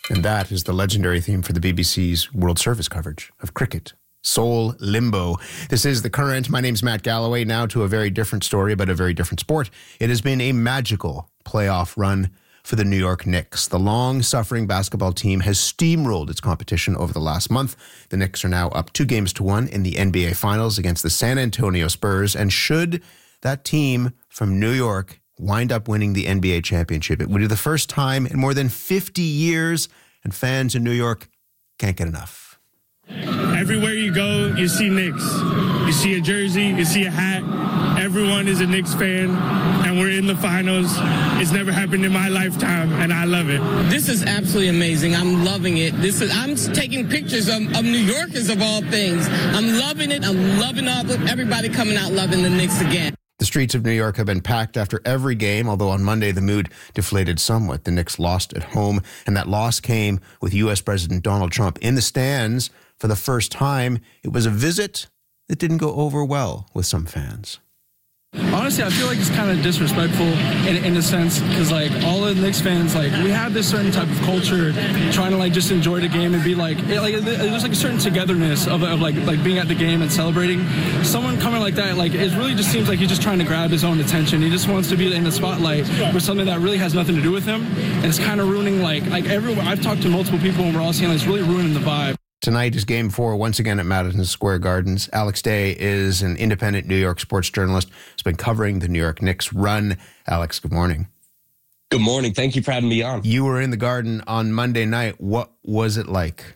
And that is the legendary theme for the BBC's World Service coverage of cricket. Soul Limbo. This is The Current. My name's Matt Galloway. Now to a very different story about a very different sport. It has been a magical playoff run for the New York Knicks. The long-suffering basketball team has steamrolled its competition over the last month. The Knicks are now up 2-1 in the NBA Finals against the San Antonio Spurs. And should that team from New York wind up winning the NBA championship, it would be the first time in more than 50 years, and fans in New York can't get enough. Everywhere you go, you see Knicks. You see a jersey, you see a hat. Everyone is a Knicks fan, and we're in the finals. It's never happened in my lifetime, and I love it. This is absolutely amazing. I'm loving it. I'm taking pictures of New Yorkers of all things. I'm loving it. I'm loving everybody coming out loving the Knicks again. The streets of New York have been packed after every game, although on Monday the mood deflated somewhat. The Knicks lost at home, and that loss came with U.S. President Donald Trump in the stands for the first time. It was a visit that didn't go over well with some fans. Honestly, I feel like it's kind of disrespectful in a sense, because like all of the Knicks fans, like we have this certain type of culture, trying to like just enjoy the game and be like there's like a certain togetherness of like being at the game and celebrating. Someone coming like that, like it really just seems like he's just trying to grab his own attention. He just wants to be in the spotlight with something that really has nothing to do with him, and it's kind of ruining like everyone. I've talked to multiple people and we're all seeing like, it's really ruining the vibe. Tonight is Game 4 once again at Madison Square Gardens. Alex Day is an independent New York sports journalist. He's been covering the New York Knicks run. Alex, good morning. Good morning. Thank you for having me on. You were in the Garden on Monday night. What was it like?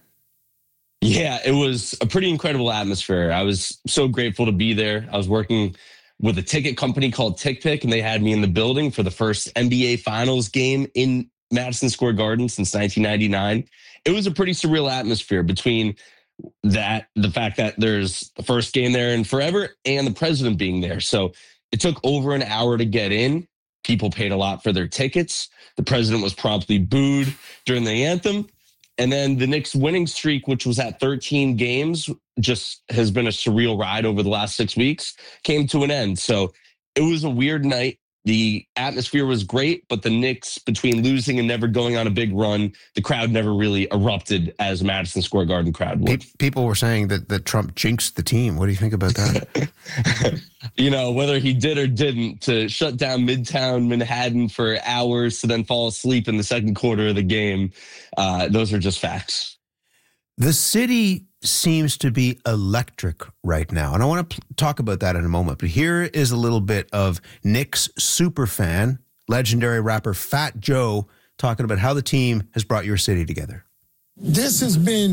Yeah, it was a pretty incredible atmosphere. I was so grateful to be there. I was working with a ticket company called TickPick, and they had me in the building for the first NBA Finals game in Madison Square Garden since 1999. It was a pretty surreal atmosphere between the fact that there's the first game there in forever and the president being there. So it took over an hour to get in. People paid a lot for their tickets. The president was promptly booed during the anthem. And then the Knicks winning streak, which was at 13 games, just has been a surreal ride over the last 6 weeks, came to an end. So it was a weird night. The atmosphere was great, but the Knicks, between losing and never going on a big run, the crowd never really erupted as Madison Square Garden crowd would. People were saying that Trump jinxed the team. What do you think about that? You know, whether he did or didn't, to shut down Midtown Manhattan for hours to then fall asleep in the second quarter of the game, those are just facts. The city seems to be electric right now, and I want to talk about that in a moment. But here is a little bit of Knicks superfan, legendary rapper Fat Joe, talking about how the team has brought your city together. This has been,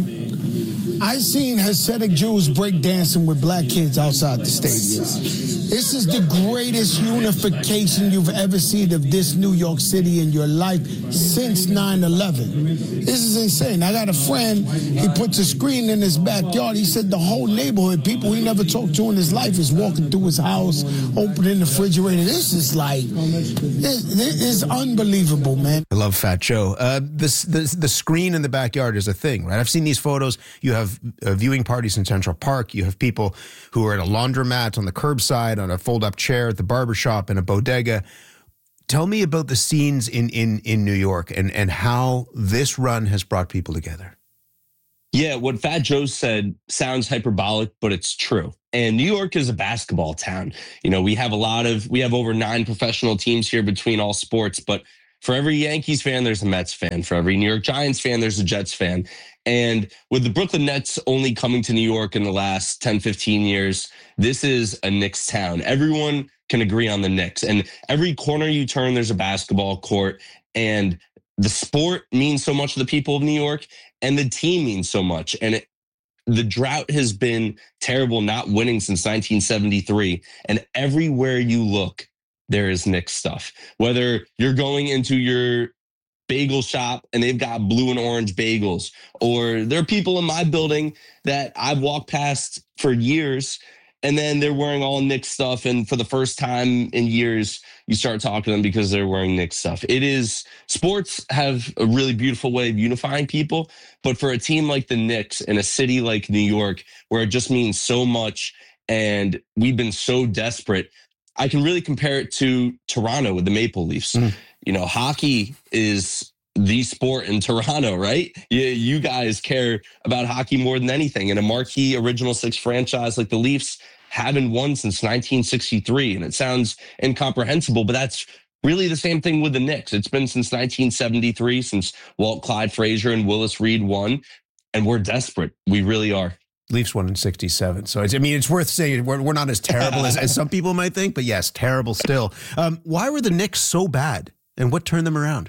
I seen Hasidic Jews break dancing with black kids outside the stadium. This is the greatest unification you've ever seen of this New York City in your life since 9/11. This is insane. I got a friend, he puts a screen in his backyard. He said the whole neighborhood, people he never talked to in his life, is walking through his house, opening the refrigerator. This is like, this is unbelievable, man. I love Fat Joe. The screen in the backyard is a thing, right? I've seen these photos. You have viewing parties in Central Park. You have people who are at a laundromat, on the curbside, on a fold-up chair, at the barbershop, in a bodega. Tell me about the scenes in New York and how this run has brought people together. Yeah, what Fat Joe said sounds hyperbolic, but it's true. And New York is a basketball town. You know, we have over 9 professional teams here between all sports, but for every Yankees fan, there's a Mets fan. For every New York Giants fan, there's a Jets fan. And with the Brooklyn Nets only coming to New York in the last 10, 15 years, this is a Knicks town. Everyone can agree on the Knicks. And every corner you turn, there's a basketball court. And the sport means so much to the people of New York, and the team means so much. And the drought has been terrible, not winning since 1973. And everywhere you look, there is Knicks stuff. Whether you're going into your bagel shop and they've got blue and orange bagels, or there are people in my building that I've walked past for years, and then they're wearing all Knicks stuff. And for the first time in years, you start talking to them because they're wearing Knicks stuff. Sports have a really beautiful way of unifying people. But for a team like the Knicks in a city like New York, where it just means so much and we've been so desperate, I can really compare it to Toronto with the Maple Leafs. You know, hockey is the sport in Toronto, right? You guys care about hockey more than anything. And a marquee Original Six franchise like the Leafs haven't won since 1963. And it sounds incomprehensible, but that's really the same thing with the Knicks. It's been since 1973, since Walt Clyde Frazier and Willis Reed won. And we're desperate. We really are. Leafs won in 67. So it's worth saying we're not as terrible as some people might think, but yes, terrible still. Why were the Knicks so bad and what turned them around?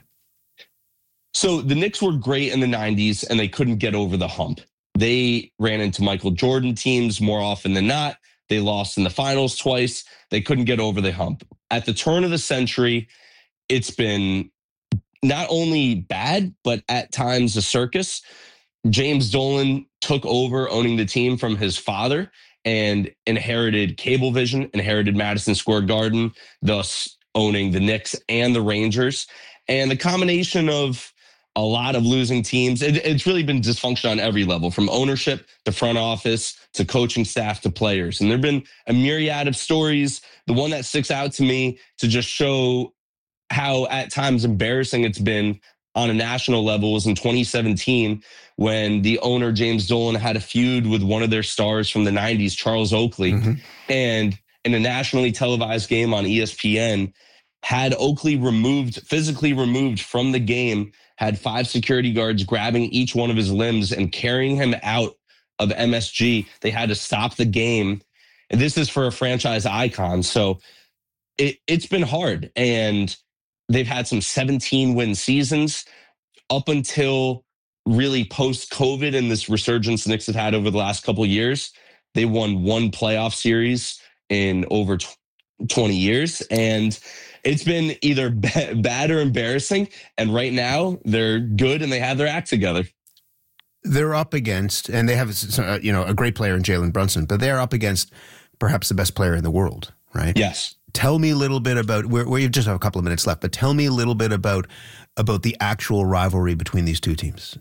So the Knicks were great in the 90s and they couldn't get over the hump. They ran into Michael Jordan teams more often than not. They lost in the finals twice. They couldn't get over the hump. At the turn of the century, it's been not only bad, but at times a circus. James Dolan took over owning the team from his father and inherited Cablevision, inherited Madison Square Garden, thus owning the Knicks and the Rangers. And the combination of a lot of losing teams, it's really been dysfunction on every level, from ownership to front office to coaching staff to players. And there have been a myriad of stories. The one that sticks out to me to just show how at times embarrassing it's been on a national level was in 2017 when the owner, James Dolan, had a feud with one of their stars from the 90s, Charles Oakley. Mm-hmm. And in a nationally televised game on ESPN, had Oakley physically removed from the game, had 5 security guards grabbing each one of his limbs and carrying him out of MSG. They had to stop the game. And this is for a franchise icon. So it's been hard. And they've had some 17-win seasons up until really post-COVID and this resurgence the Knicks have had over the last couple of years. They won 1 playoff series in over 20 years. And it's been either bad or embarrassing. And right now they're good and they have their act together. They're up against, and they have a great player in Jalen Brunson, but they're up against perhaps the best player in the world, right? Yes. Tell me a little bit about where you just have a couple of minutes left, but tell me a little bit about the actual rivalry between these two teams.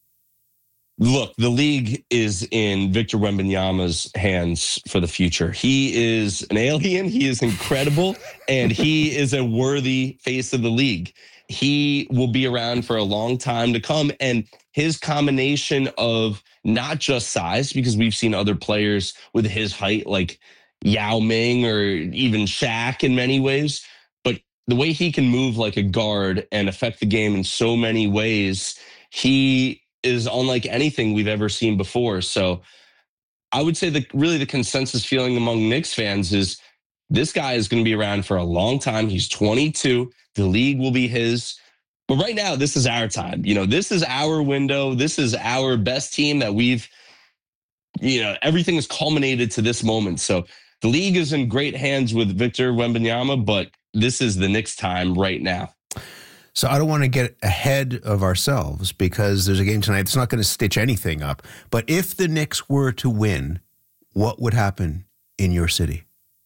Look, the league is in Victor Wembanyama's hands for the future. He is an alien. He is incredible, and he is a worthy face of the league. He will be around for a long time to come, and his combination of not just size, because we've seen other players with his height like Yao Ming or even Shaq in many ways, but the way he can move like a guard and affect the game in so many ways, he is unlike anything we've ever seen before. So I would say that really the consensus feeling among Knicks fans is this guy is going to be around for a long time. He's 22. The league will be his. But right now, this is our time. This is our window. This is our best team that we've, everything is culminated to this moment. So the league is in great hands with Victor Wembanyama, but this is the Knicks' time right now. So I don't want to get ahead of ourselves because there's a game tonight that's not going to stitch anything up. But if the Knicks were to win, what would happen in your city?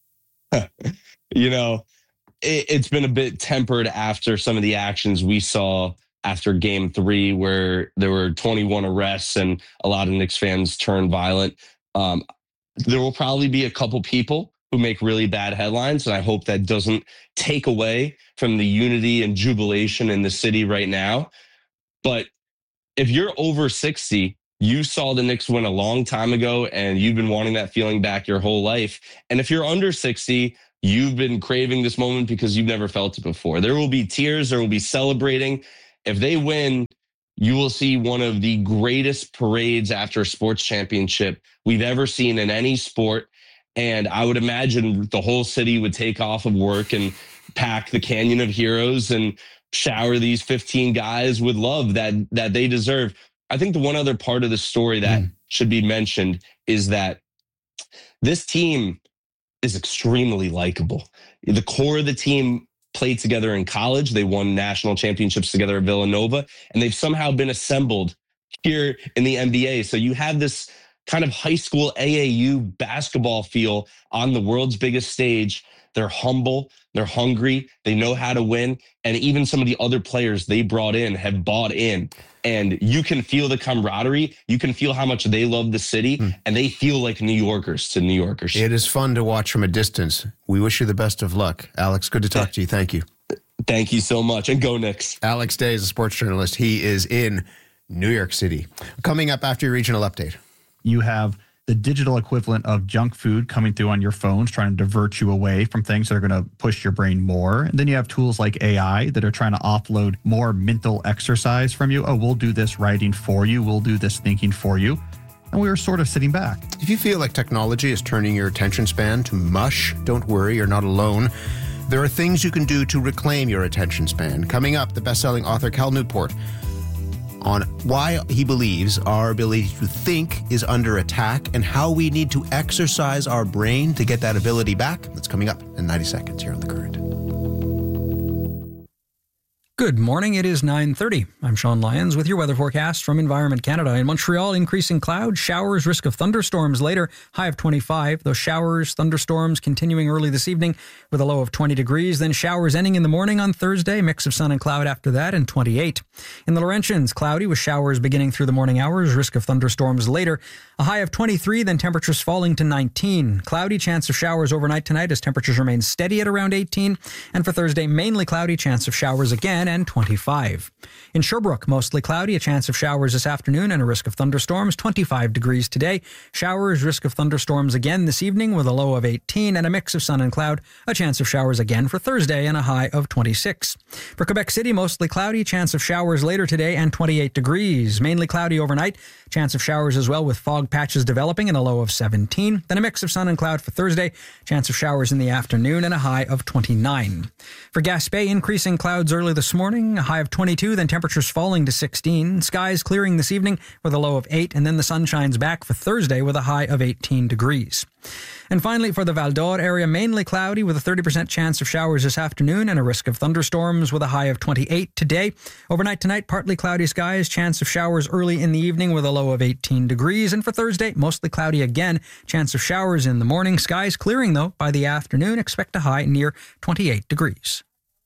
It's been a bit tempered after some of the actions we saw after Game 3, where there were 21 arrests and a lot of Knicks fans turned violent. There will probably be a couple people who make really bad headlines, and I hope that doesn't take away from the unity and jubilation in the city right now. But if you're over 60, you saw the Knicks win a long time ago, and you've been wanting that feeling back your whole life. And if you're under 60, you've been craving this moment because you've never felt it before. There will be tears. There will be celebrating. If they win, you will see one of the greatest parades after a sports championship we've ever seen in any sport. And I would imagine the whole city would take off of work and pack the Canyon of Heroes and shower these 15 guys with love that they deserve. I think the one other part of the story that should be mentioned is that this team is extremely likable. The core of the team played together in college. They won national championships together at Villanova, and they've somehow been assembled here in the NBA. So you have this kind of high school AAU basketball feel on the world's biggest stage. They're humble, they're hungry, they know how to win. And even some of the other players they brought in have bought in. And you can feel the camaraderie. You can feel how much they love the city, and they feel like New Yorkers to New Yorkers. It is fun to watch from a distance. We wish you the best of luck. Alex, good to talk to you. Thank you. Thank you so much. And go Knicks. Alex Day is a sports journalist. He is in New York City. Coming up after your regional update. You have the digital equivalent of junk food coming through on your phones, trying to divert you away from things that are going to push your brain more. And then you have tools like AI that are trying to offload more mental exercise from you. Oh, we'll do this writing for you. We'll do this thinking for you. And we were sort of sitting back. If you feel like technology is turning your attention span to mush, don't worry, you're not alone. There are things you can do to reclaim your attention span. Coming up, the best-selling author Cal Newport on why he believes our ability to think is under attack and how we need to exercise our brain to get that ability back. That's coming up in 90 seconds here on The Current. Good morning. It is 9:30. I'm Sean Lyons with your weather forecast from Environment Canada. In Montreal, increasing clouds, showers, risk of thunderstorms later, high of 25. Those showers, thunderstorms continuing early this evening with a low of 20 degrees. Then showers ending in the morning on Thursday, mix of sun and cloud after that, and 28. In the Laurentians, cloudy with showers beginning through the morning hours, risk of thunderstorms later, a high of 23, then temperatures falling to 19. Cloudy, chance of showers overnight tonight as temperatures remain steady at around 18. And for Thursday, mainly cloudy, chance of showers again, and 25. In Sherbrooke, mostly cloudy, a chance of showers this afternoon and a risk of thunderstorms, 25 degrees today. Showers, risk of thunderstorms again this evening with a low of 18 and a mix of sun and cloud, a chance of showers again for Thursday and a high of 26. For Quebec City, mostly cloudy, chance of showers later today and 28 degrees. Mainly cloudy overnight, chance of showers as well with fog patches developing and a low of 17. Then a mix of sun and cloud for Thursday, chance of showers in the afternoon and a high of 29. For Gaspé, increasing clouds early this morning, a high of 22, then temperatures falling to 16. Skies clearing this evening with a low of 8, and then the sun shines back for Thursday with a high of 18 degrees. And finally, for the Val d'Or area, mainly cloudy with a 30% chance of showers this afternoon and a risk of thunderstorms with a high of 28 today. Overnight tonight, partly cloudy skies, chance of showers early in the evening with a low of 18 degrees. And for Thursday, mostly cloudy again, chance of showers in the morning. Skies clearing, though, by the afternoon. Expect a high near 28 degrees.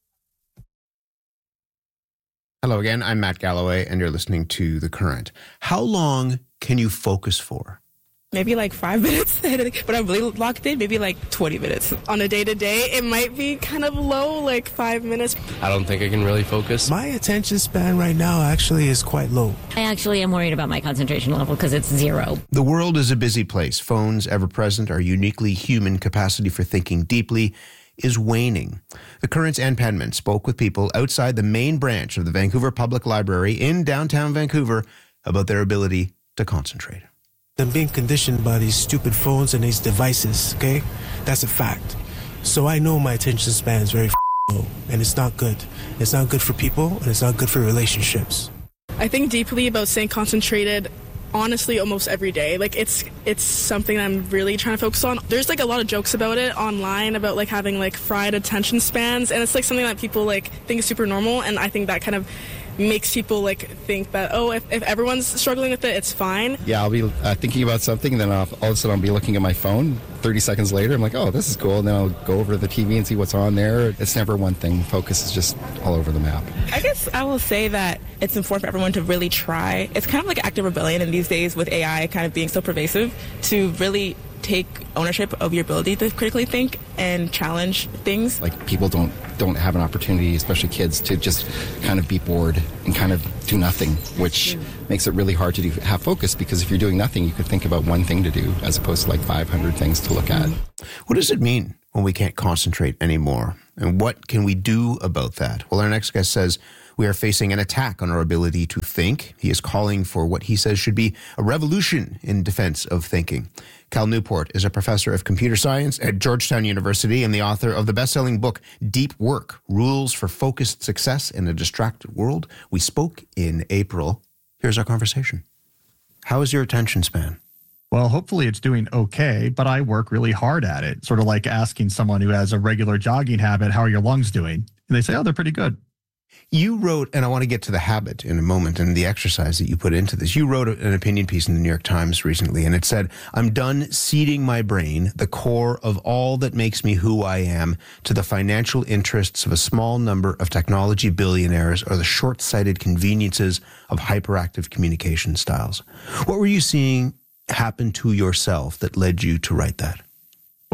Hello again, I'm Matt Galloway, and you're listening to The Current. How long can you focus for? Maybe like 5 minutes, but I'm really locked in, maybe like 20 minutes. On a day-to-day, it might be kind of low, like 5 minutes. I don't think I can really focus. My attention span right now actually is quite low. I actually am worried about my concentration level because it's 0. The world is a busy place. Phones, ever present, our uniquely human capacity for thinking deeply is waning. The Current's Ann Penman spoke with people outside the main branch of the Vancouver Public Library in downtown Vancouver about their ability to concentrate. I'm being conditioned by these stupid phones and these devices, okay? That's a fact. So I know my attention span is very low, and it's not good. It's not good for people, and it's not good for relationships. I think deeply about staying concentrated, honestly, almost every day. Like, it's something I'm really trying to focus on. There's, like, a lot of jokes about it online, about, like, having, like, fried attention spans, and it's, like, something that people, like, think is super normal, and I think that kind of makes people like think that, oh, if everyone's struggling with it, it's fine. Yeah, I'll be thinking about something, and then all of a sudden I'll be looking at my phone. 30 seconds later, I'm like, oh, this is cool. And then I'll go over to the TV and see what's on there. It's never one thing. Focus is just all over the map. I guess I will say that it's important for everyone to really try. It's kind of like active rebellion in these days with AI kind of being so pervasive, to really take ownership of your ability to critically think and challenge things. Like, people don't have an opportunity, especially kids, to just kind of be bored and kind of do nothing, which makes it really hard to have focus, because if you're doing nothing, you could think about one thing to do as opposed to like 500 things to look at. What does it mean when we can't concentrate anymore? And what can we do about that? Well, our next guest says we are facing an attack on our ability to think. He is calling for what he says should be a revolution in defense of thinking. Cal Newport is a professor of computer science at Georgetown University and the author of the best-selling book, Deep Work, Rules for Focused Success in a Distracted World. We spoke in April. Here's our conversation. How is your attention span? Well, hopefully it's doing okay, but I work really hard at it. Sort of like asking someone who has a regular jogging habit, how are your lungs doing? And they say, oh, they're pretty good. You wrote, and I want to get to the habit in a moment and the exercise that you put into this. You wrote an opinion piece in the New York Times recently, and it said, I'm done ceding my brain, the core of all that makes me who I am, to the financial interests of a small number of technology billionaires or the short-sighted conveniences of hyperactive communication styles. What were you seeing happen to yourself that led you to write that?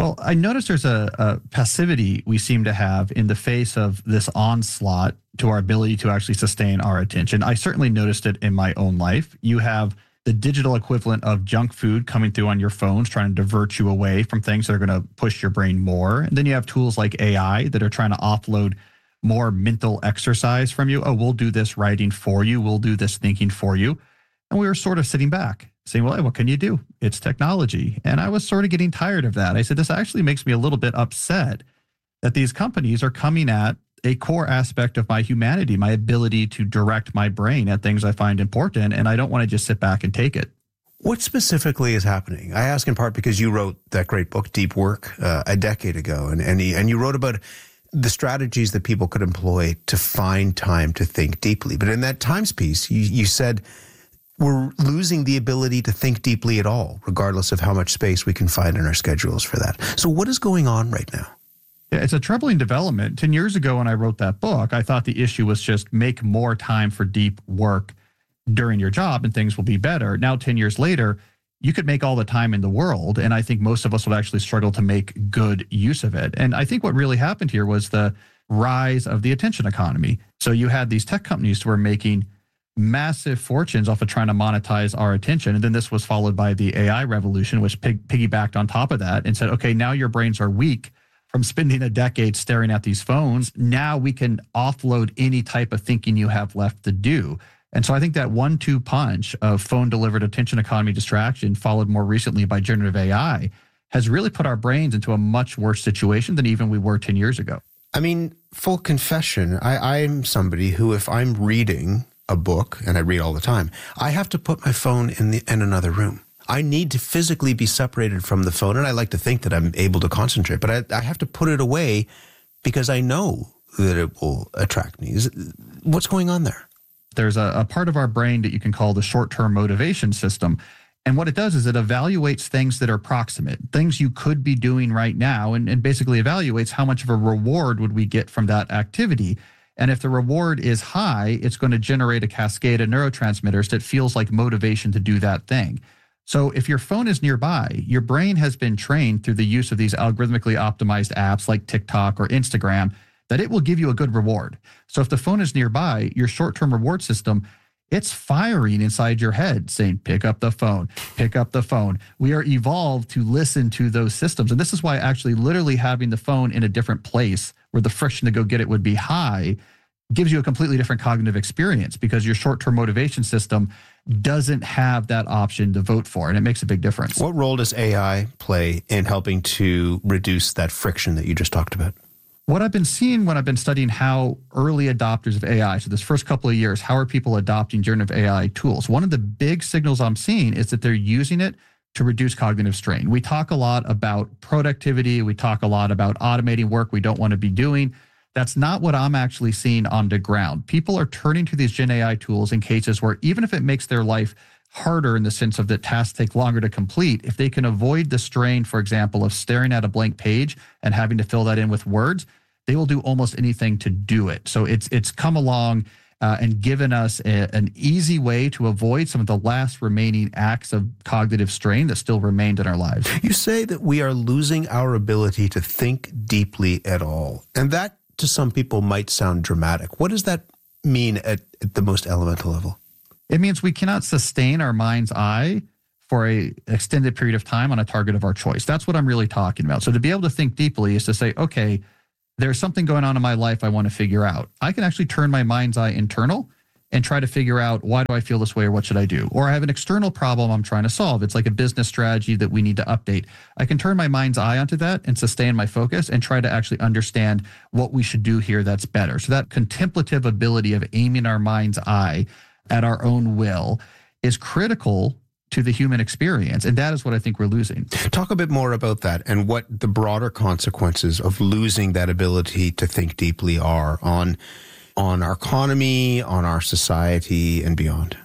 Well, I noticed there's a passivity we seem to have in the face of this onslaught to our ability to actually sustain our attention. I certainly noticed it in my own life. You have the digital equivalent of junk food coming through on your phones, trying to divert you away from things that are going to push your brain more. And then you have tools like AI that are trying to offload more mental exercise from you. Oh, we'll do this writing for you. We'll do this thinking for you. And we were sort of sitting back saying, well, what can you do? It's technology. And I was sort of getting tired of that. I said, this actually makes me a little bit upset that these companies are coming at a core aspect of my humanity, my ability to direct my brain at things I find important, and I don't want to just sit back and take it. What specifically is happening? I ask in part because you wrote that great book, Deep Work, a decade ago, and you wrote about the strategies that people could employ to find time to think deeply. But in that Times piece, you said we're losing the ability to think deeply at all, regardless of how much space we can find in our schedules for that. So what is going on right now? Yeah, it's a troubling development. 10 years ago when I wrote that book, I thought the issue was just make more time for deep work during your job and things will be better. Now, 10 years later, you could make all the time in the world, and I think most of us would actually struggle to make good use of it. And I think what really happened here was the rise of the attention economy. So you had these tech companies who were making massive fortunes off of trying to monetize our attention. And then this was followed by the AI revolution, which piggybacked on top of that and said, okay, now your brains are weak from spending a decade staring at these phones. Now we can offload any type of thinking you have left to do. And so I think that 1-2 punch of phone-delivered attention economy distraction, followed more recently by generative AI, has really put our brains into a much worse situation than even we were 10 years ago. I mean, full confession, I'm somebody who, if I'm reading a book, and I read all the time, I have to put my phone in another room. I need to physically be separated from the phone, and I like to think that I'm able to concentrate, but I have to put it away because I know that it will attract me. What's going on there? There's a part of our brain that you can call the short-term motivation system. And what it does is it evaluates things that are proximate, things you could be doing right now, and basically evaluates how much of a reward would we get from that activity. And if the reward is high, it's going to generate a cascade of neurotransmitters that feels like motivation to do that thing. So if your phone is nearby, your brain has been trained through the use of these algorithmically optimized apps like TikTok or Instagram that it will give you a good reward. So if the phone is nearby, your short-term reward system, it's firing inside your head saying, pick up the phone, pick up the phone. We are evolved to listen to those systems. And this is why actually literally having the phone in a different place where the friction to go get it would be high gives you a completely different cognitive experience because your short-term motivation system doesn't have that option to vote for, and it makes a big difference. What role does AI play in helping to reduce that friction that you just talked about? What I've been seeing when I've been studying how early adopters of AI, so this first couple of years, how are people adopting generative AI tools? One of the big signals I'm seeing is that they're using it to reduce cognitive strain. We talk a lot about productivity. We talk a lot about automating work we don't want to be doing. That's not what I'm actually seeing on the ground. People are turning to these Gen AI tools in cases where even if it makes their life harder in the sense of that tasks take longer to complete, if they can avoid the strain, for example, of staring at a blank page and having to fill that in with words, they will do almost anything to do it. So it's come along and given us an easy way to avoid some of the last remaining acts of cognitive strain that still remained in our lives. You say that we are losing our ability to think deeply at all. And that, to some people, might sound dramatic. What does that mean at the most elemental level? It means we cannot sustain our mind's eye for an extended period of time on a target of our choice. That's what I'm really talking about. So to be able to think deeply is to say, okay, there's something going on in my life I want to figure out. I can actually turn my mind's eye internal and try to figure out, why do I feel this way or what should I do? Or I have an external problem I'm trying to solve. It's like a business strategy that we need to update. I can turn my mind's eye onto that and sustain my focus and try to actually understand what we should do here that's better. So that contemplative ability of aiming our mind's eye at our own will is critical to the human experience. And that is what I think we're losing. Talk a bit more about that and what the broader consequences of losing that ability to think deeply are on our economy, on our society, and beyond.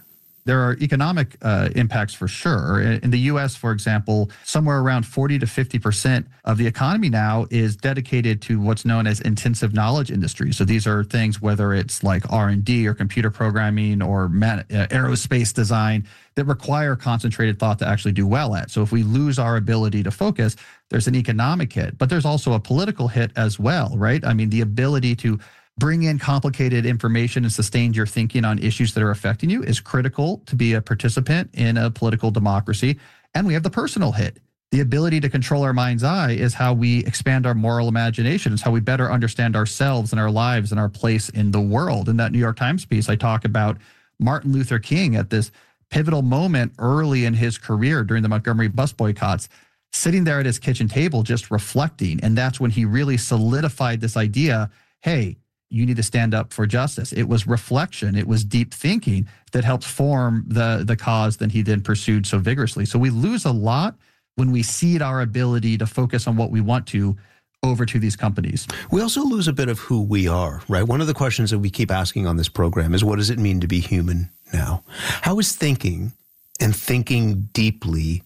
There are economic impacts for sure. In the U.S., for example, somewhere around 40 to 50% of the economy now is dedicated to what's known as intensive knowledge industries. So these are things, whether it's like R&D or computer programming or aerospace design, that require concentrated thought to actually do well at. So if we lose our ability to focus, there's an economic hit, but there's also a political hit as well, right? I mean, the ability to bring in complicated information and sustain your thinking on issues that are affecting you is critical to be a participant in a political democracy. And we have the personal hit. The ability to control our mind's eye is how we expand our moral imagination. It's how we better understand ourselves and our lives and our place in the world. In that New York Times piece, I talk about Martin Luther King at this pivotal moment early in his career during the Montgomery bus boycotts, sitting there at his kitchen table just reflecting. And that's when he really solidified this idea, hey, you need to stand up for justice. It was reflection. It was deep thinking that helped form the cause that he then pursued so vigorously. So we lose a lot when we cede our ability to focus on what we want to over to these companies. We also lose a bit of who we are, right? One of the questions that we keep asking on this program is, what does it mean to be human now? How is thinking and thinking deeply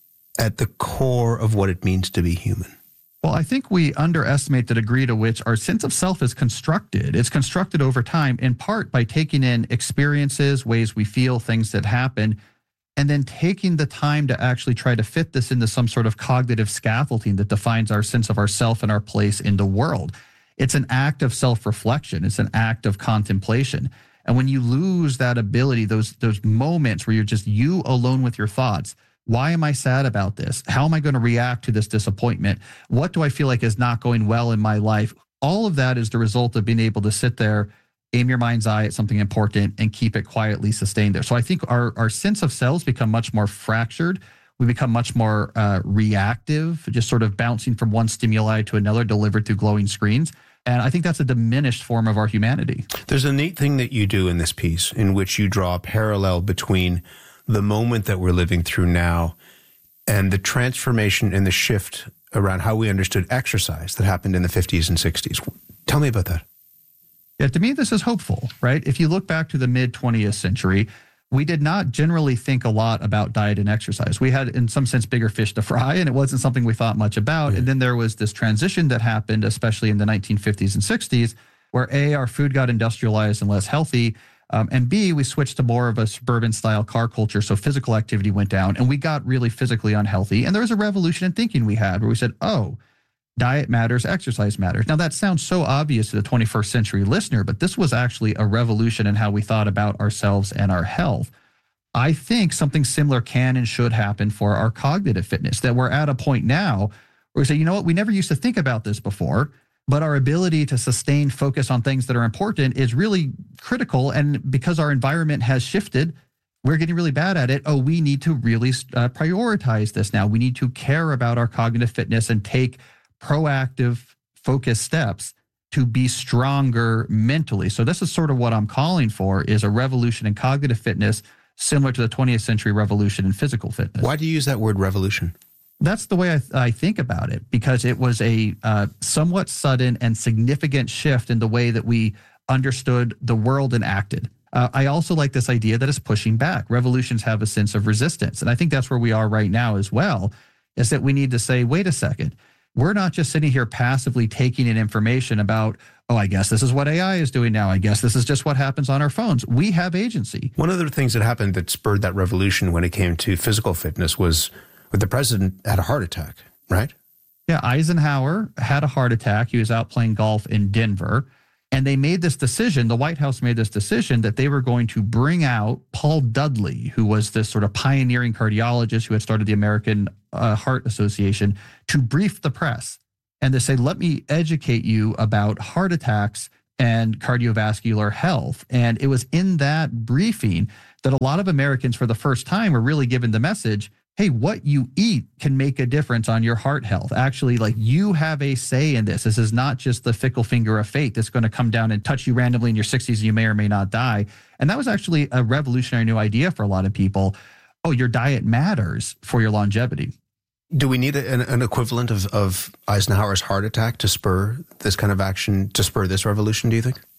at the core of what it means to be human? Well, I think we underestimate the degree to which our sense of self is constructed. It's constructed over time, in part by taking in experiences, ways we feel, things that happen, and then taking the time to actually try to fit this into some sort of cognitive scaffolding that defines our sense of ourself and our place in the world. It's an act of self-reflection. It's an act of contemplation. And when you lose that ability, those moments where you're just you alone with your thoughts, why am I sad about this? How am I going to react to this disappointment? What do I feel like is not going well in my life? All of that is the result of being able to sit there, aim your mind's eye at something important, and keep it quietly sustained there. So I think our sense of selves become much more fractured. We become much more reactive, just sort of bouncing from one stimuli to another delivered through glowing screens. And I think that's a diminished form of our humanity. There's a neat thing that you do in this piece in which you draw a parallel between the moment that we're living through now and the transformation and the shift around how we understood exercise that happened in the 50s and 60s. Tell me about that. Yeah, to me, this is hopeful, right? If you look back to the mid-20th century, we did not generally think a lot about diet and exercise. We had, in some sense, bigger fish to fry, and it wasn't something we thought much about. Yeah. And then there was this transition that happened, especially in the 1950s and 60s, where A, our food got industrialized and less healthy, and B, we switched to more of a suburban-style car culture, so physical activity went down, and we got really physically unhealthy. And there was a revolution in thinking we had where we said, oh, diet matters, exercise matters. Now, that sounds so obvious to the 21st century listener, but this was actually a revolution in how we thought about ourselves and our health. I think something similar can and should happen for our cognitive fitness, that we're at a point now where we say, you know what, we never used to think about this before, but our ability to sustain focus on things that are important is really critical. And because our environment has shifted, we're getting really bad at it. Oh, we need to really prioritize this now. We need to care about our cognitive fitness and take proactive, focused steps to be stronger mentally. So this is sort of what I'm calling for, is a revolution in cognitive fitness similar to the 20th century revolution in physical fitness. Why do you use that word revolution? That's the way I think about it, because it was a somewhat sudden and significant shift in the way that we understood the world and acted. I also like this idea that it's pushing back. Revolutions have a sense of resistance. And I think that's where we are right now as well, is that we need to say, wait a second, we're not just sitting here passively taking in information about, oh, I guess this is what AI is doing now. I guess this is just what happens on our phones. We have agency. One of the things that happened that spurred that revolution when it came to physical fitness was the president had a heart attack, right? Yeah, Eisenhower had a heart attack. He was out playing golf in Denver. And they made this decision, the White House made this decision that they were going to bring out Paul Dudley, who was this sort of pioneering cardiologist who had started the American Heart Association, to brief the press and to say, let me educate you about heart attacks and cardiovascular health. And it was in that briefing that a lot of Americans for the first time were really given the message, hey, what you eat can make a difference on your heart health. Actually, like, you have a say in this. This is not just the fickle finger of fate that's going to come down and touch you randomly in your 60s and you may or may not die. And that was actually a revolutionary new idea for a lot of people. Oh, your diet matters for your longevity. Do we need an equivalent of Eisenhower's heart attack to spur this kind of action, to spur this revolution, do you think?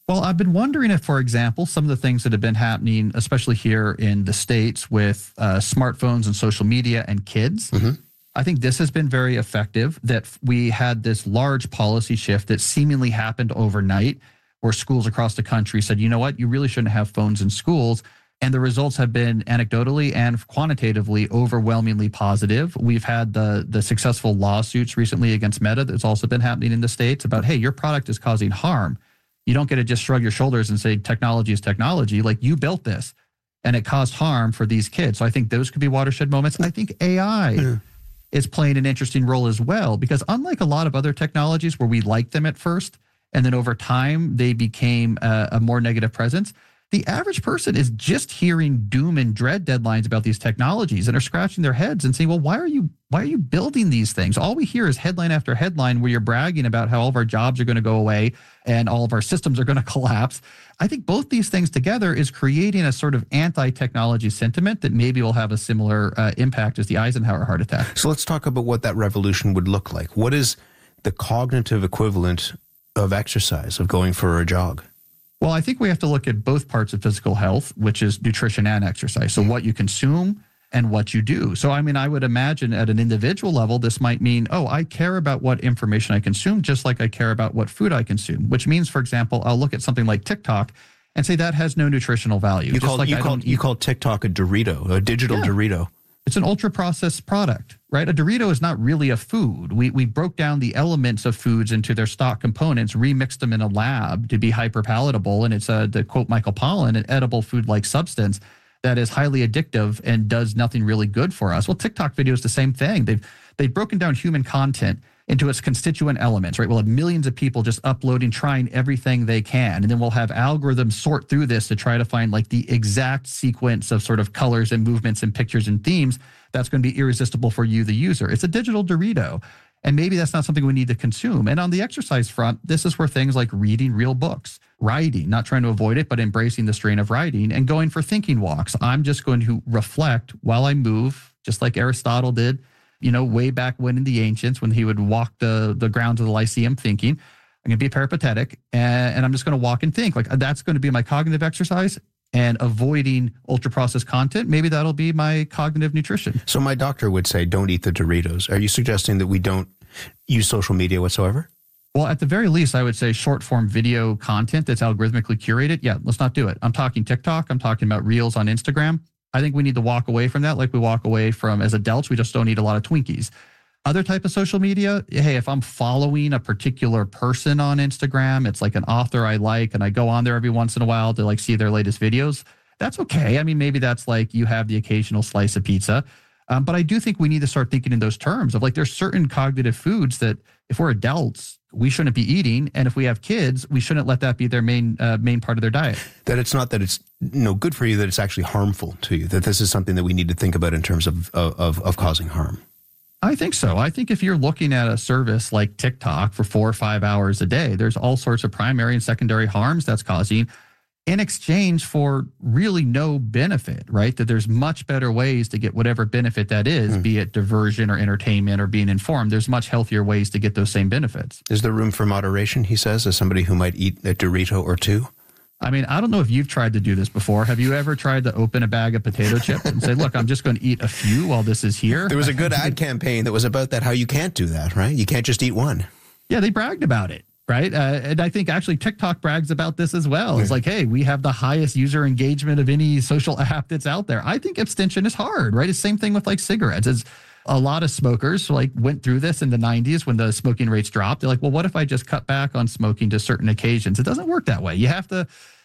Well, I've been wondering if, for example, some of the things that have been happening, especially here in the States with smartphones and social media and kids, I think this has been very effective, that we had this large policy shift that seemingly happened overnight where schools across the country said, you know what, you really shouldn't have phones in schools. And the results have been anecdotally and quantitatively overwhelmingly positive. We've had the successful lawsuits recently against Meta that's also been happening in the States about, hey, your product is causing harm. You don't get to just shrug your shoulders and say technology is technology. Like, you built this and it caused harm for these kids. So I think those could be watershed moments. I think AI is playing an interesting role as well, because unlike a lot of other technologies where we liked them at first and then over time they became a more negative presence, the average person is just hearing doom and dread deadlines about these technologies and are scratching their heads and saying, well, why are you building these things? All we hear is headline after headline where you're bragging about how all of our jobs are going to go away and all of our systems are going to collapse. I think both these things together is creating a sort of anti-technology sentiment that maybe will have a similar impact as the Eisenhower heart attack. So let's talk about what that revolution would look like. What is the cognitive equivalent of exercise, of going for a jog? Well, I think we have to look at both parts of physical health, which is nutrition and exercise. So what you consume and what you do. So, I mean, I would imagine at an individual level, this might mean, oh, I care about what information I consume, just like I care about what food I consume, which means, for example, I'll look at something like TikTok and say that has no nutritional value. You call TikTok a Dorito, a digital Dorito. It's an ultra-processed product, right? A Dorito is not really a food. We broke down the elements of foods into their stock components, remixed them in a lab to be hyper-palatable, and it's, to quote Michael Pollan, an edible food-like substance that is highly addictive and does nothing really good for us. Well, TikTok video is the same thing. They've broken down human content into its constituent elements, right? We'll have millions of people just uploading, trying everything they can. And then we'll have algorithms sort through this to try to find like the exact sequence of sort of colors and movements and pictures and themes that's going to be irresistible for you, the user. It's a digital Dorito. And maybe that's not something we need to consume. And on the exercise front, this is where things like reading real books, writing, not trying to avoid it, but embracing the strain of writing, and going for thinking walks. I'm just going to reflect while I move, just like Aristotle did, you know, way back when in the ancients, when he would walk the grounds of the Lyceum thinking. I'm going to be peripatetic, and I'm just going to walk and think. Like, that's going to be my cognitive exercise, and avoiding ultra-processed content, maybe that'll be my cognitive nutrition. So my doctor would say, don't eat the Doritos. Are you suggesting that we don't use social media whatsoever? Well, at the very least, I would say short-form video content that's algorithmically curated. Yeah, let's not do it. I'm talking TikTok. I'm talking about Reels on Instagram. I think we need to walk away from that like we walk away from, as adults, we just don't eat a lot of Twinkies. Other type of social media, hey, if I'm following a particular person on Instagram, it's like an author I like, and I go on there every once in a while to like see their latest videos, that's okay. I mean, maybe that's like you have the occasional slice of pizza. But I do think we need to start thinking in those terms of like there's certain cognitive foods that if we're adults, we shouldn't be eating. And if we have kids, we shouldn't let that be their main part of their diet. That it's not that it's good for you, that it's actually harmful to you, that this is something that we need to think about in terms of causing harm. I think so. I think if you're looking at a service like TikTok for 4 or 5 hours a day, there's all sorts of primary and secondary harms that's causing in exchange for really no benefit, right? That there's much better ways to get whatever benefit that is, be it diversion or entertainment or being informed. There's much healthier ways to get those same benefits. Is there room for moderation, he says, as somebody who might eat a Dorito or two? I mean, I don't know if you've tried to do this before. Have you ever tried to open a bag of potato chips and say, look, I'm just going to eat a few while this is here? There was a good ad campaign that was about that, how you can't do that, right? You can't just eat one. Yeah, they bragged about it. Right. And I think actually TikTok brags about this as well. It's like, hey, we have the highest user engagement of any social app that's out there. I think abstention is hard. Right. It's the same thing with like cigarettes. It's a lot of smokers like went through this in the 90s when the smoking rates dropped. They're like, well, what if I just cut back on smoking to certain occasions? It doesn't work that way. You have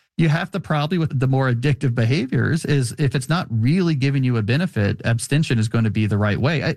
to probably, with the more addictive behaviors, is if it's not really giving you a benefit, abstention is going to be the right way.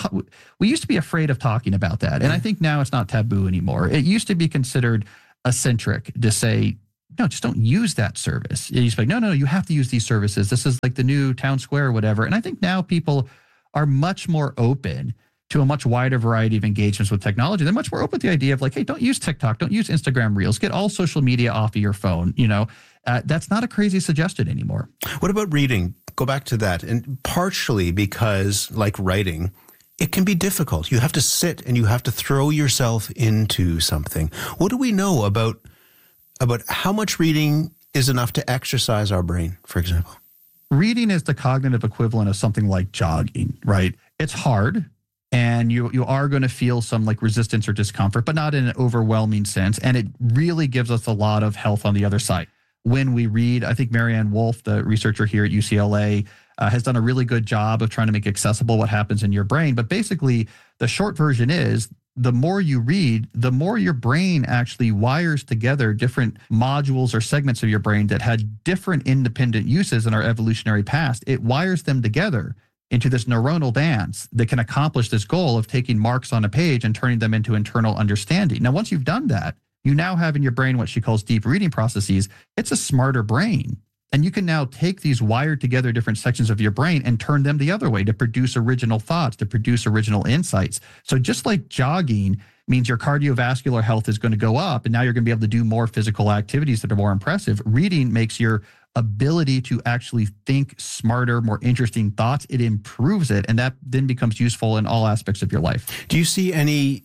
We used to be afraid of talking about that. And I think now it's not taboo anymore. It used to be considered eccentric to say, no, just don't use that service. You used to be like, no, you have to use these services. This is like the new town square or whatever. And I think now people are much more open to a much wider variety of engagements with technology. They're much more open to the idea of like, hey, don't use TikTok, don't use Instagram Reels, get all social media off of your phone. That's not a crazy suggestion anymore. What about reading? Go back to that. And partially because, like writing, it can be difficult. You have to sit and you have to throw yourself into something. What do we know about about how much reading is enough to exercise our brain, for example. Reading is the cognitive equivalent of something like jogging, right? It's hard, and you are going to feel some like resistance or discomfort, but not in an overwhelming sense. And it really gives us a lot of health on the other side. When we read, I think Marianne Wolf, the researcher here at UCLA, has done a really good job of trying to make accessible what happens in your brain. But basically, the short version is the more you read, the more your brain actually wires together different modules or segments of your brain that had different independent uses in our evolutionary past. It wires them together into this neuronal dance that can accomplish this goal of taking marks on a page and turning them into internal understanding. Now, once you've done that, you now have in your brain what she calls deep reading processes. It's a smarter brain. And you can now take these wired together different sections of your brain and turn them the other way to produce original thoughts, to produce original insights. So just like jogging means your cardiovascular health is going to go up, and now you're going to be able to do more physical activities that are more impressive, reading makes your ability to actually think smarter, more interesting thoughts. It improves it, and that then becomes useful in all aspects of your life. Do you see any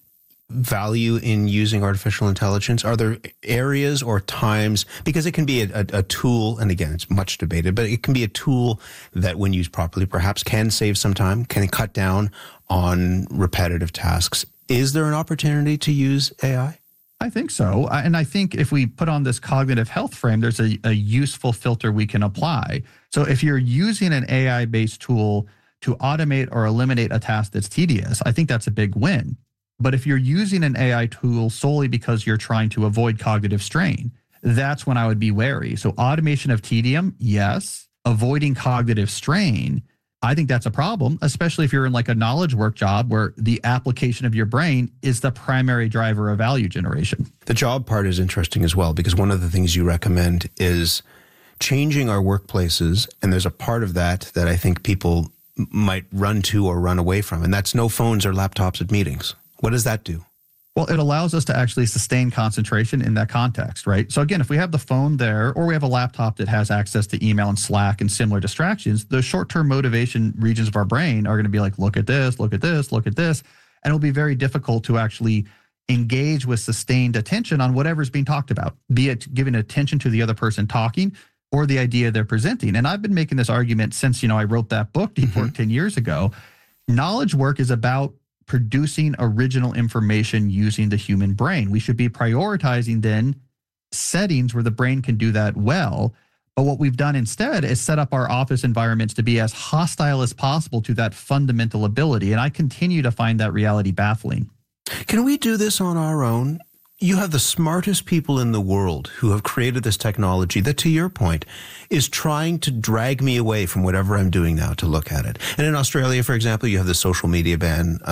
value in using artificial intelligence? Are there areas or times, because it can be a tool, and again, it's much debated, but it can be a tool that when used properly, perhaps can save some time, can cut down on repetitive tasks. Is there an opportunity to use AI? I think so. And I think if we put on this cognitive health frame, there's a useful filter we can apply. So if you're using an AI-based tool to automate or eliminate a task that's tedious, I think that's a big win. But if you're using an AI tool solely because you're trying to avoid cognitive strain, that's when I would be wary. So automation of tedium, yes. Avoiding cognitive strain, I think that's a problem, especially if you're in like a knowledge work job where the application of your brain is the primary driver of value generation. The job part is interesting as well, because one of the things you recommend is changing our workplaces. And there's a part of that I think people might run to or run away from, and that's no phones or laptops at meetings. What does that do? Well, it allows us to actually sustain concentration in that context, right? So again, if we have the phone there, or we have a laptop that has access to email and Slack and similar distractions, the short-term motivation regions of our brain are going to be like, look at this, look at this, look at this. And it'll be very difficult to actually engage with sustained attention on whatever's being talked about, be it giving attention to the other person talking or the idea they're presenting. And I've been making this argument since, I wrote that book, Deep Work, 10 years ago. Knowledge work is about producing original information using the human brain. We should be prioritizing then settings where the brain can do that well. But what we've done instead is set up our office environments to be as hostile as possible to that fundamental ability. And I continue to find that reality baffling. Can we do this on our own? You have the smartest people in the world who have created this technology that, to your point, is trying to drag me away from whatever I'm doing now to look at it. And in Australia, for example, you have the social media ban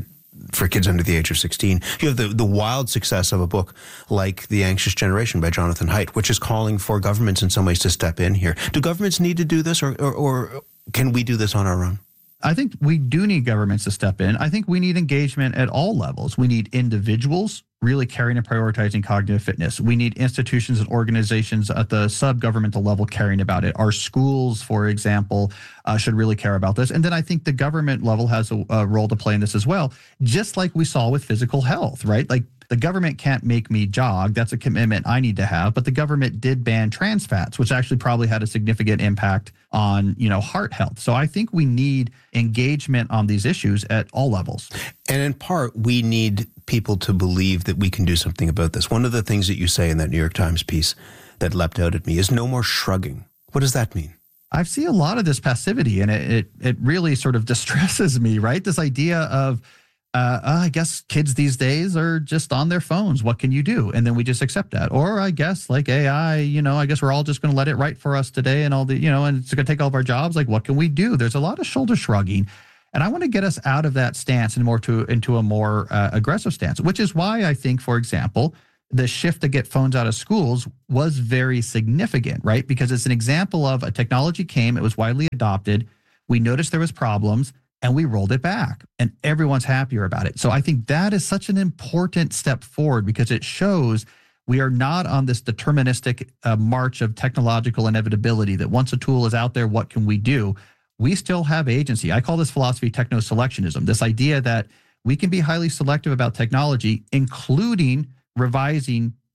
for kids under the age of 16. You have the wild success of a book like The Anxious Generation by Jonathan Haidt, which is calling for governments in some ways to step in here. Do governments need to do this, or can we do this on our own? I think we do need governments to step in. I think we need engagement at all levels. We need individuals really caring and prioritizing cognitive fitness. We need institutions and organizations at the sub-governmental level caring about it. Our schools, for example, should really care about this. And then I think the government level has a role to play in this as well, just like we saw with physical health, right? Like the government can't make me jog. That's a commitment I need to have. But the government did ban trans fats, which actually probably had a significant impact on, heart health. So I think we need engagement on these issues at all levels. And in part, we need people to believe that we can do something about this. One of the things that you say in that New York Times piece that leapt out at me is no more shrugging. What does that mean? I see a lot of this passivity, and it really sort of distresses me, right? This idea of, I guess kids these days are just on their phones. What can you do? And then we just accept that. Or I guess like AI, I guess we're all just going to let it write for us today and all the, and it's going to take all of our jobs. Like, what can we do? There's a lot of shoulder shrugging. And I want to get us out of that stance and into a more aggressive stance, which is why I think, for example, the shift to get phones out of schools was very significant, right? Because it's an example of a technology came, it was widely adopted. We noticed there was problems, and we rolled it back, and everyone's happier about it. So I think that is such an important step forward, because it shows we are not on this deterministic march of technological inevitability that once a tool is out there, what can we do? We still have agency. I call this philosophy techno-selectionism, this idea that we can be highly selective about technology, including revising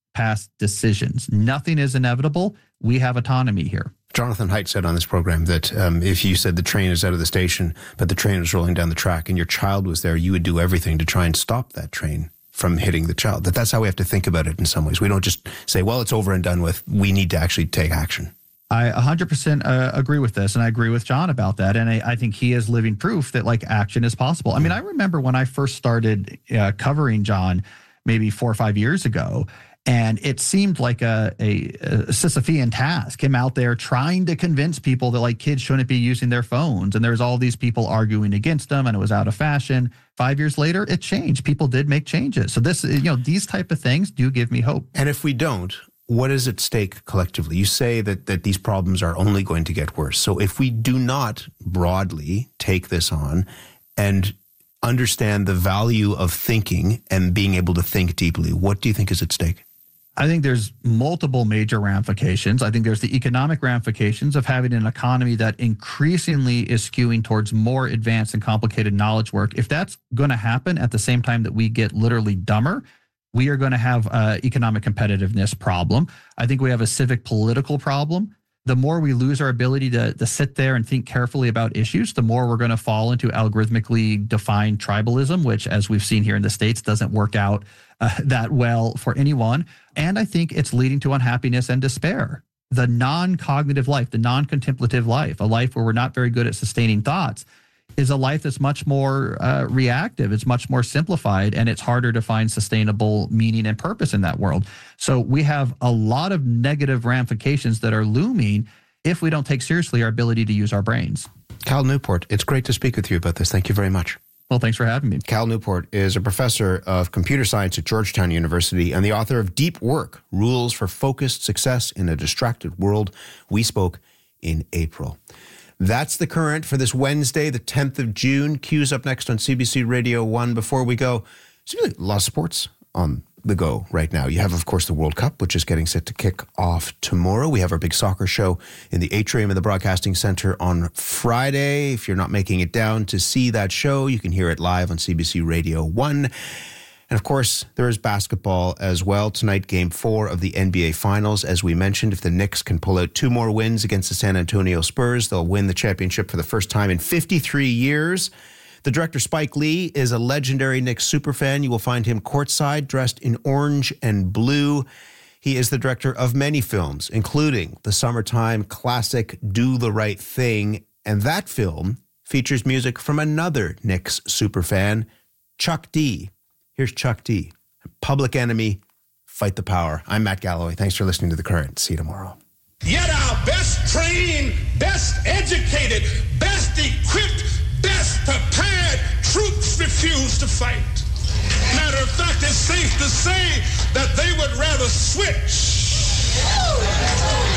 past decisions. Nothing is inevitable. We have autonomy here. Jonathan Haidt said on this program that if you said the train is out of the station, but the train was rolling down the track and your child was there, you would do everything to try and stop that train from hitting the child. That's how we have to think about it in some ways. We don't just say, well, it's over and done with. We need to actually take action. I 100% agree with this, and I agree with John about that. And I think he is living proof that like action is possible. I mean, I remember when I first started covering John maybe 4 or 5 years ago, and it seemed like a Sisyphean task, him out there trying to convince people that like kids shouldn't be using their phones. And there's all these people arguing against them, and it was out of fashion. 5 years later, it changed. People did make changes. So this, these type of things do give me hope. And if we don't, what is at stake collectively? You say that these problems are only going to get worse. So if we do not broadly take this on and understand the value of thinking and being able to think deeply, what do you think is at stake? I think there's multiple major ramifications. I think there's the economic ramifications of having an economy that increasingly is skewing towards more advanced and complicated knowledge work. If that's going to happen at the same time that we get literally dumber, we are going to have an economic competitiveness problem. I think we have a civic political problem. The more we lose our ability to sit there and think carefully about issues, the more we're going to fall into algorithmically defined tribalism, which, as we've seen here in the States, doesn't work out that well for anyone. And I think it's leading to unhappiness and despair. The non-cognitive life, the non-contemplative life, a life where we're not very good at sustaining thoughts, is a life that's much more reactive. It's much more simplified, and it's harder to find sustainable meaning and purpose in that world. So we have a lot of negative ramifications that are looming if we don't take seriously our ability to use our brains. Cal Newport, it's great to speak with you about this. Thank you very much. Well, thanks for having me. Cal Newport is a professor of computer science at Georgetown University and the author of Deep Work, Rules for Focused Success in a Distracted World. We spoke in April. That's the current for this Wednesday, the 10th of June. Q's up next on CBC Radio 1. Before we go, there's really a lot of sports on the go right now. You have, of course, the World Cup, which is getting set to kick off tomorrow. We have our big soccer show in the atrium of the Broadcasting Center on Friday. If you're not making it down to see that show, you can hear it live on CBC Radio 1. And of course, there is basketball as well. Tonight, Game 4 of the NBA Finals. As we mentioned, if the Knicks can pull out 2 more wins against the San Antonio Spurs, they'll win the championship for the first time in 53 years. The director, Spike Lee, is a legendary Knicks superfan. You will find him courtside, dressed in orange and blue. He is the director of many films, including the summertime classic Do the Right Thing. And that film features music from another Knicks superfan, Chuck D. Here's Chuck D. Public Enemy, Fight the Power. I'm Matt Galloway. Thanks for listening to The Current. See you tomorrow. Yet our best trained, best educated, best equipped, best prepared troops refuse to fight. Matter of fact, it's safe to say that they would rather switch